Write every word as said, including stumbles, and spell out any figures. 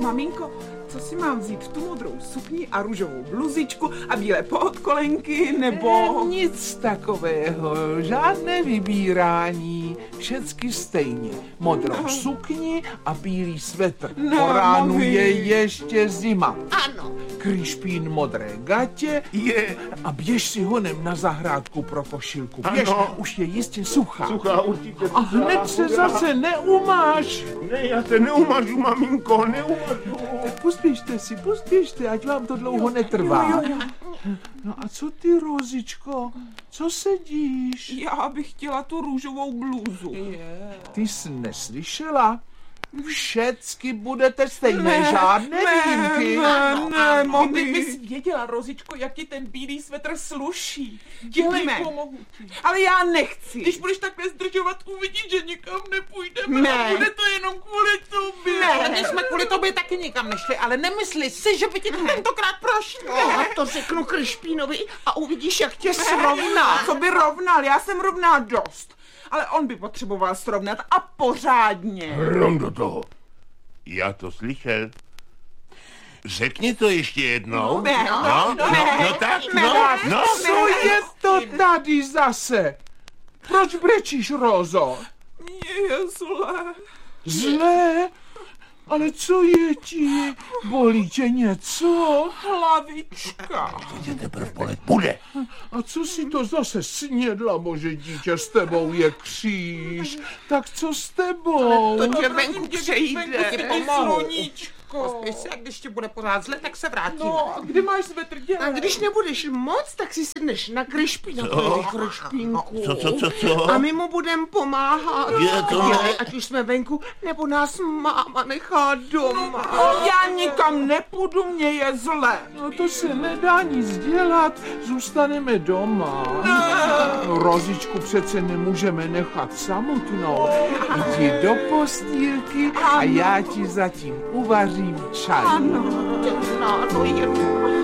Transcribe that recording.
maminko, co si mám vzít? Tu modrou sukni a růžovou bluzičku a bílé podkolenky, nebo... Nic takového, žádné vybírání, všecky stejně. Modrou no. sukni a bílý svetr. No, po ránu mami. je ještě zima. Ano. Kryšpín modré gatě Je. a běž si honem na zahrádku pro pošilku. Běž, Ano. už je jistě suchá. Suchá určitě. A hned se zase neumáš. Ne, já se neumažu, maminko, neumažu. Tak pospěšte si, pospěšte, ať vám to dlouho netrvá. No a co ty, Rozičko? Co sedíš? Já bych chtěla tu růžovou blůzu. Ty jsi neslyšela? Všecky budete stejné, Ne, žádné ne, výjimky. ne, ne, mami. Kdybys věděla, Rozičko, jak ti ten bílý svetr sluší. Dělejme. Dělej, pomohu ti. Ale já nechci. Když budeš takhle zdržovat, uvidíš, že nikam nepůjdeme Ne. a bude to jenom kvůli tobě. Ne. My jsme kvůli tobě taky nikam nešli, ale nemysli si, že by ti to tentokrát prošlo. No, to řeknu Kryšpínovi a uvidíš, jak tě srovná. Co by rovnal? Já jsem rovná dost. Ale on by potřeboval srovnat a pořádně. Hrom do toho. Já to slyšel. Řekni to ještě jednou. Ne, no, no, no, ne, no tak, ne, no, ne, no. Co je to tady zase? Proč brečíš, Rozo? Mně je zlé. Zlé? Ale co je ti? Bolí tě něco? Hlavička. Tě teprv bolet bude. A co si to zase snědla, bože dítě, s tebou je kříž? Tak co s tebou? To tě venku přejde. Sluníčko. Pospěš se, a když ti bude pořád zle, tak se vrátíme. No, a kdy máš svetr dělat? A když nebudeš moc, tak si sedneš na Kryšpínovi, Kryšpínku. Co, co, co, co? A my mu budem pomáhat. Je to ne. Dělej, ať už jsme venku, nebo nás máma nechá doma. Já nikam nepůjdu, mě je zle. No to se nedá nic dělat, zůstaneme doma. No, Rozičku přece nemůžeme nechat samotnou. Jdi do postýlky a já ti zatím uvařím čaj. Ano, no je.